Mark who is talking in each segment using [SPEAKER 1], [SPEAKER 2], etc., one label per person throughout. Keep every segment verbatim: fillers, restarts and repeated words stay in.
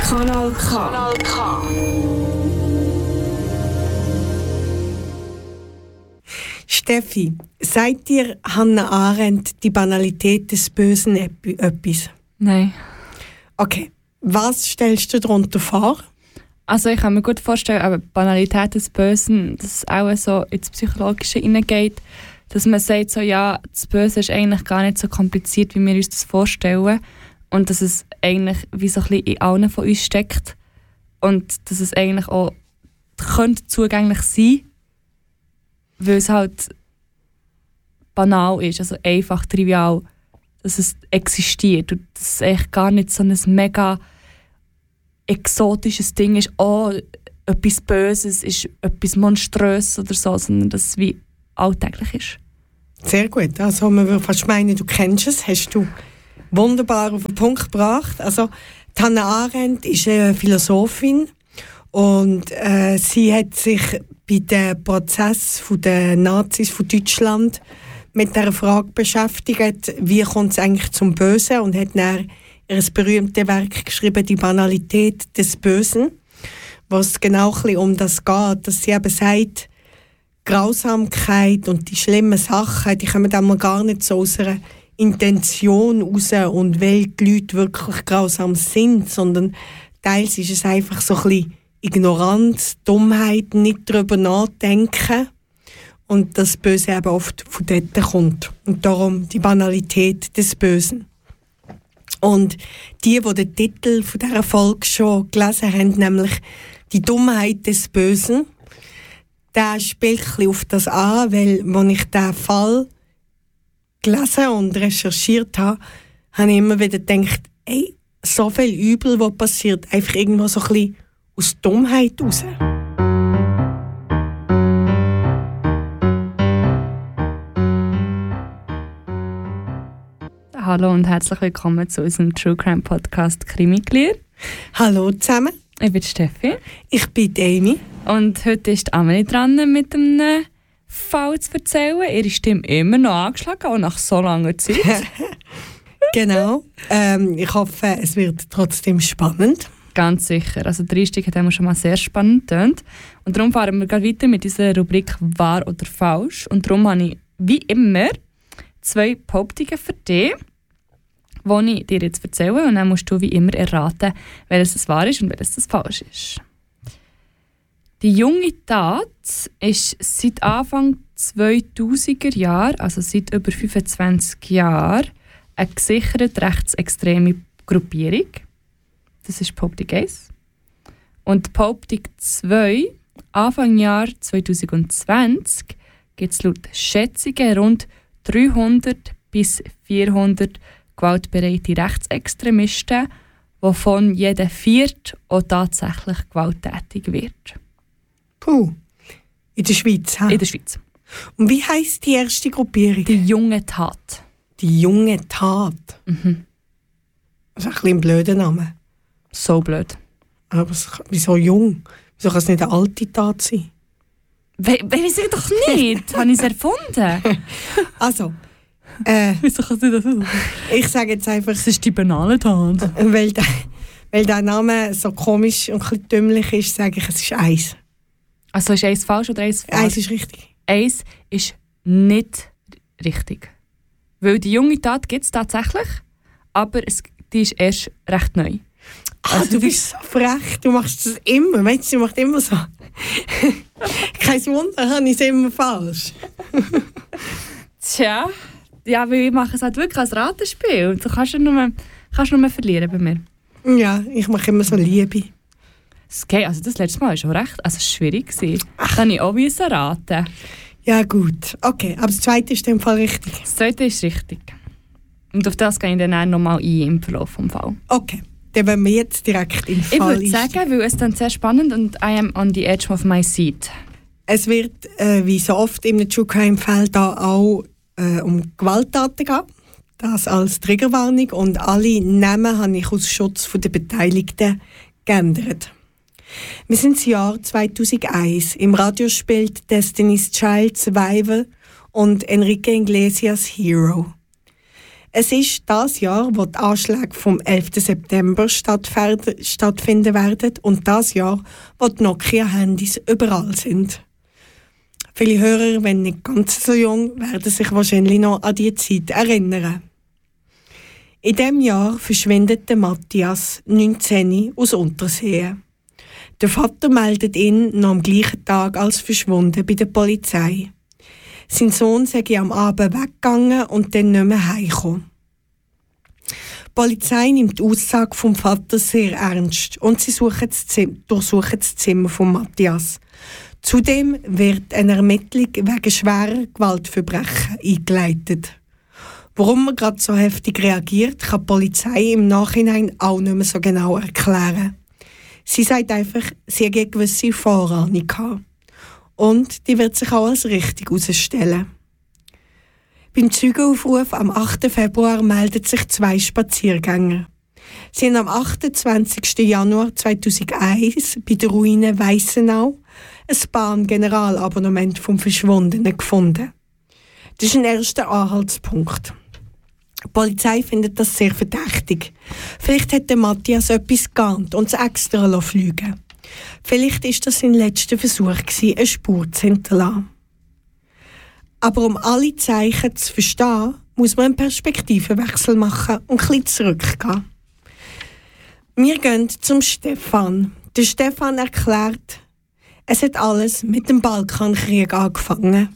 [SPEAKER 1] Kanal K. Kanal K.
[SPEAKER 2] Steffi, sagt dir Hannah Arendt die Banalität des Bösen etwas?
[SPEAKER 3] Nein.
[SPEAKER 2] Okay, was stellst du darunter vor?
[SPEAKER 3] Also ich kann mir gut vorstellen, aber die Banalität des Bösen, dass es auch so ins Psychologische hineingeht, dass man sagt, so, ja, das Böse ist eigentlich gar nicht so kompliziert, wie wir uns das vorstellen. Und dass es eigentlich wie so ein bisschen in allen von uns steckt. Und dass es eigentlich auch könnte zugänglich sein, weil es halt banal ist, also einfach, trivial, dass es existiert. Und dass es eigentlich gar nicht so ein mega exotisches Ding ist, oh, etwas Böses ist etwas Monströses oder so, sondern dass es wie alltäglich ist.
[SPEAKER 2] Sehr gut. Also man würde fast meinen, du kennst es, hast du wunderbar auf den Punkt gebracht. Also Hannah Arendt ist eine Philosophin und äh, sie hat sich bei dem Prozess der Nazis von Deutschland mit der Frage beschäftigt, wie kommt es eigentlich zum Bösen, und hat dann ihr berühmtes Werk geschrieben, «Die Banalität des Bösen», wo es genau ein bisschen um das geht, dass sie eben sagt, Grausamkeit und die schlimmen Sachen, die kommen dann mal gar nicht so aus einer Intention raus und weil die Leute wirklich grausam sind, sondern teils ist es einfach so ein bisschen Ignoranz, Dummheit, nicht darüber nachdenken und das Böse eben oft von dort kommt. Und darum die Banalität des Bösen. Und die, die den Titel von dieser Folge schon gelesen haben, nämlich «Die Dummheit des Bösen», der spielt ein bisschen auf das an, weil, als ich diesen Fall gelesen und recherchiert habe, habe ich immer wieder gedacht, ey, so viel Übel, was passiert, einfach irgendwo so ein bisschen aus Dummheit raus.
[SPEAKER 3] Hallo und herzlich willkommen zu unserem True Crime Podcast Krimi-Glied.
[SPEAKER 2] Hallo zusammen.
[SPEAKER 3] Ich bin Steffi.
[SPEAKER 2] Ich bin Amy.
[SPEAKER 3] Und heute ist Amelie dran mit einem Fall zu erzählen. Ihre Stimme immer noch angeschlagen, auch nach so langer Zeit.
[SPEAKER 2] Genau. Ähm, ich hoffe, es wird trotzdem spannend.
[SPEAKER 3] Ganz sicher. Also der Einstieg hat schon mal sehr spannend getönt. Und darum fahren wir gleich weiter mit dieser Rubrik «Wahr oder falsch». Und darum habe ich, wie immer, zwei Behauptungen für dich, die ich dir jetzt erzähle. Und dann musst du wie immer erraten, welches es wahr ist und welches es falsch ist. Die junge Tat ist seit Anfang zweitausender Jahre, also seit über fünfundzwanzig Jahren, eine gesichert rechtsextreme Gruppierung. Das ist Behauptung eins. Und Behauptung zwei, Anfang Jahr zwanzig zwanzig gibt es laut Schätzungen rund dreihundert bis vierhundert gewaltbereite Rechtsextremisten, wovon jeder vierte auch tatsächlich gewalttätig wird.
[SPEAKER 2] Puh, in der Schweiz, ha?
[SPEAKER 3] In der Schweiz.
[SPEAKER 2] Und wie heisst die erste Gruppierung?
[SPEAKER 3] Die junge Tat.
[SPEAKER 2] Die junge Tat?
[SPEAKER 3] Mhm.
[SPEAKER 2] Das ist ein bisschen ein blöder Name.
[SPEAKER 3] So blöd.
[SPEAKER 2] Aber es, wieso jung? Wieso kann es nicht eine alte Tat sein?
[SPEAKER 3] We Weiß ich doch nicht. Habe ich es erfunden?
[SPEAKER 2] Also, äh,
[SPEAKER 3] Wieso kann ich das nicht?
[SPEAKER 2] ich sage jetzt einfach,
[SPEAKER 3] Das ist die banale Tat.
[SPEAKER 2] weil der, weil der Name so komisch und ein bisschen dümmlich ist, sage ich, es ist eins.
[SPEAKER 3] Also ist eins falsch oder eins falsch?
[SPEAKER 2] Eins ist richtig.
[SPEAKER 3] Eins ist nicht richtig. Weil die junge Tat gibt es tatsächlich, aber es, die ist erst recht neu.
[SPEAKER 2] Ah,
[SPEAKER 3] Also
[SPEAKER 2] du
[SPEAKER 3] die-
[SPEAKER 2] bist so frech, du machst das immer. Meinst du, du machst immer so? Kein Wunder, habe ich es immer falsch.
[SPEAKER 3] Tja, ja, weil ich mache es halt wirklich als Ratenspiel. Und du kannst ja nur, kannst nur verlieren bei mir.
[SPEAKER 2] Ja, ich mache immer so Liebe.
[SPEAKER 3] Das geht, also das letzte Mal war schon recht, also es war schwierig. Das habe ich auch müssen raten.
[SPEAKER 2] Ja gut, okay, aber das zweite ist in dem Fall richtig.
[SPEAKER 3] Das zweite ist richtig. Und auf das gehe ich dann nochmal ein im Verlauf des Falls.
[SPEAKER 2] Okay, dann wollen wir jetzt direkt in den
[SPEAKER 3] Ich
[SPEAKER 2] Fall
[SPEAKER 3] würde sagen, weil es dann sehr spannend und I am on the edge of my seat.
[SPEAKER 2] Es wird, äh, wie so oft im True Crime Fall, da auch äh, um Gewalttaten gehen. Das als Triggerwarnung. Und alle Namen habe ich aus Schutz der Beteiligten geändert. Wir sind im Jahr zweitausendeins. Im Radio spielt Destiny's Child Survivor und Enrique Iglesias Hero. Es ist das Jahr, wo die Anschläge vom elften September stattfinden werden und das Jahr, wo die Nokia-Handys überall sind. Viele Hörer, wenn nicht ganz so jung, werden sich wahrscheinlich noch an diese Zeit erinnern. In diesem Jahr verschwindet der Matthias, neunzehn, aus Unterseen. Der Vater meldet ihn noch am gleichen Tag als verschwunden bei der Polizei. Sein Sohn sei am Abend weggegangen und dann nicht mehr heimgekommen. Die Polizei nimmt die Aussage vom Vater sehr ernst und sie suchen das Zimmer, durchsuchen das Zimmer von Matthias. Zudem wird eine Ermittlung wegen schwerer Gewaltverbrechen eingeleitet. Warum man gerade so heftig reagiert, kann die Polizei im Nachhinein auch nicht mehr so genau erklären. Sie sagt einfach, sie hätte eine gewisse Vorahnung gehabt. Und die wird sich auch als richtig herausstellen. Beim Zeugenaufruf am achten Februar melden sich zwei Spaziergänger. Sie haben am achtundzwanzigsten Januar zweitausendeins bei der Ruine Weissenau ein Bahn-Generalabonnement vom Verschwundenen gefunden. Das ist ein erster Anhaltspunkt. Die Polizei findet das sehr verdächtig. Vielleicht hätte Matthias etwas geahnt und es extra fliegen lassen. Vielleicht war das sein letzter Versuch, eine Spur zu hinterlassen. Aber um alle Zeichen zu verstehen, muss man einen Perspektivenwechsel machen und ein bisschen zurückgehen. Wir gehen zum Stefan. Der Stefan erklärt, es hat alles mit dem Balkankrieg angefangen.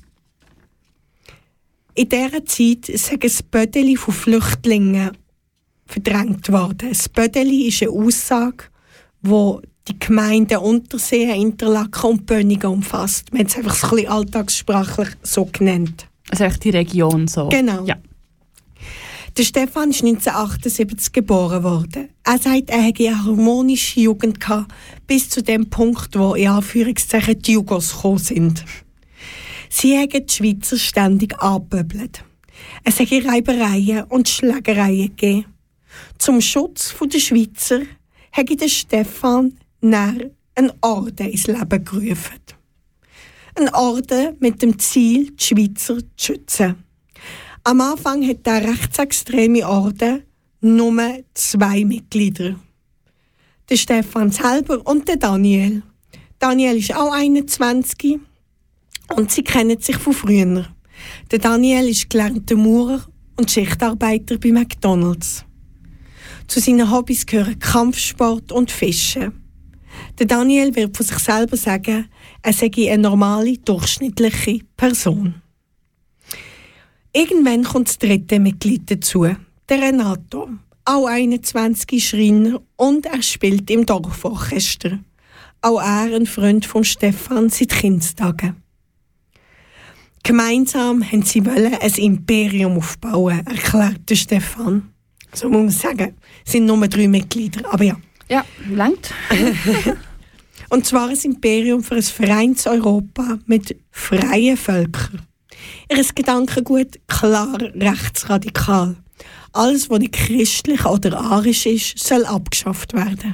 [SPEAKER 2] In dieser Zeit sind ein Bödeli von Flüchtlingen verdrängt worden. Ein Bödeli ist eine Aussage, die die Gemeinden Unterseen, Interlaken und Bönigen umfasst. Man hat es einfach so ein bisschen alltagssprachlich so genannt.
[SPEAKER 3] Also echt die Region so?
[SPEAKER 2] Genau.
[SPEAKER 3] Ja.
[SPEAKER 2] Der Stefan ist neunzehnhundertachtundsiebzig geboren worden. Er sagt, er hatte eine harmonische Jugend gehabt, bis zu dem Punkt, wo in Anführungszeichen die Jugos gekommen sind. Sie haben die Schweizer ständig angepöbelt. Es hat Reibereien und Schlägereien gegeben. Zum Schutz der Schweizer hat der Stefan näher einen Orden ins Leben gerufen. Ein Orden mit dem Ziel, die Schweizer zu schützen. Am Anfang hat der rechtsextreme Orden nur zwei Mitglieder. Der Stefan selber und der Daniel. Daniel ist auch einundzwanzig und sie kennen sich von früher. Der Daniel ist gelernter Maurer und Schichtarbeiter bei McDonalds. Zu seinen Hobbys gehören Kampfsport und Fischen. Der Daniel wird von sich selber sagen, er sei eine normale, durchschnittliche Person. Irgendwann kommt das dritte Mitglied dazu, der Renato, auch einundzwanzig, Schreiner und er spielt im Dorforchester. Auch er ein Freund von Stefan seit Kindestagen. Gemeinsam haben sie wollen ein Imperium aufbauen, erklärt Stefan. So muss man sagen, es sind nur drei Mitglieder, aber ja.
[SPEAKER 3] Ja, langt.
[SPEAKER 2] Und zwar ein Imperium für ein Vereins-Europa mit freien Völkern. Ihr Gedankengut klar rechtsradikal. Alles, was nicht christlich oder arisch ist, soll abgeschafft werden.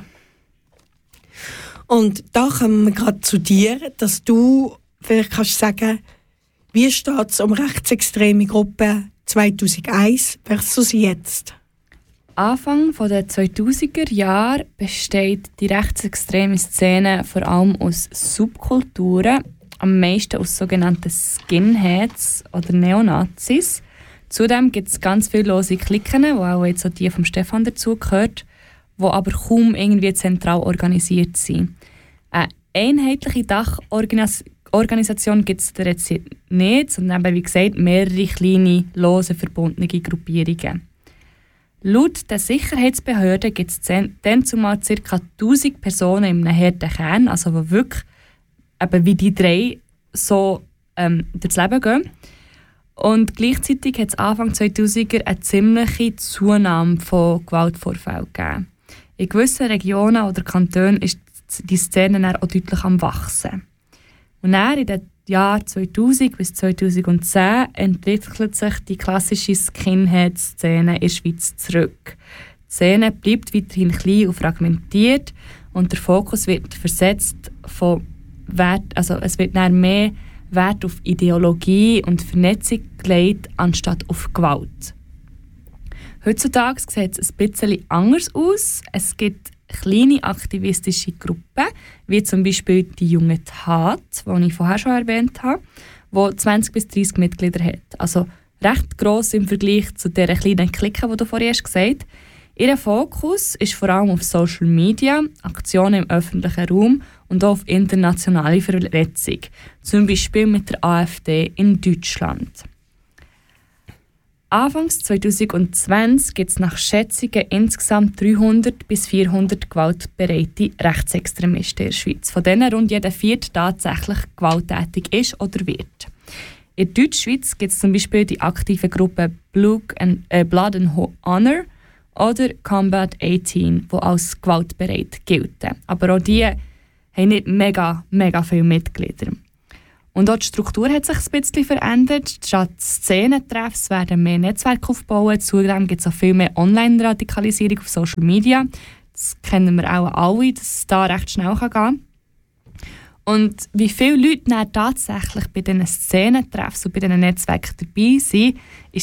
[SPEAKER 2] Und da kommen wir gerade zu dir, dass du vielleicht kannst sagen, wie steht es um rechtsextreme Gruppen zweitausendeins versus jetzt?
[SPEAKER 3] Anfang der zweitausender Jahre besteht die rechtsextreme Szene vor allem aus Subkulturen, am meisten aus sogenannten Skinheads oder Neonazis. Zudem gibt es ganz viele lose Klicken, wo auch jetzt so die vom Stefan dazugehört, die aber kaum irgendwie zentral organisiert sind. Eine einheitliche Dachorganisation gibt es jetzt nicht, sondern wie gesagt mehrere kleine, lose verbundene Gruppierungen. Laut der Sicherheitsbehörden gibt es dann zumal ca. tausend Personen in einem harten Kern, also die wirklich eben wie die drei so ähm, durchs Leben gehen. Und gleichzeitig hat es Anfang zweitausender eine ziemliche Zunahme von Gewaltvorfällen gegeben. In gewissen Regionen oder Kantonen ist die Szene dann auch deutlich am Wachsen. Und dann in den Jahren zweitausend bis zweitausendzehn entwickelt sich die klassische Skinhead-Szene in der Schweiz zurück. Die Szene bleibt weiterhin klein und fragmentiert und der Fokus wird versetzt von Wert, also es wird dann mehr Wert auf Ideologie und Vernetzung gelegt, anstatt auf Gewalt. Heutzutage sieht es ein bisschen anders aus. Es gibt kleine aktivistische Gruppen, wie zum Beispiel die junge Tat, die ich vorher schon erwähnt habe, die zwanzig bis dreißig Mitglieder hat. Also recht gross im Vergleich zu dieser kleinen Clique, die du vorhin hast gesagt. Ihr Fokus ist vor allem auf Social Media, Aktionen im öffentlichen Raum und auch auf internationale Vernetzung, zum Beispiel mit der AfD in Deutschland. Anfangs zwanzig zwanzig gibt es nach Schätzungen insgesamt dreihundert bis vierhundert gewaltbereite Rechtsextremisten in der Schweiz, von denen rund jeder Vierte tatsächlich gewalttätig ist oder wird. In der Deutschschweiz gibt es zum Beispiel die aktive Gruppe Blood and, äh, Blood and Honor oder Combat achtzehn, die als gewaltbereit gelten. Aber auch die haben nicht mega, mega viele Mitglieder. Und auch die Struktur hat sich ein bisschen verändert. Statt Szenentreffs werden mehr Netzwerke aufgebaut. Zudem gibt es auch viel mehr Online-Radikalisierung auf Social Media. Das kennen wir auch alle, dass es da recht schnell gehen kann. Und wie viele Leute dann tatsächlich bei diesen Szenentreffs und bei diesen Netzwerken dabei sind, ist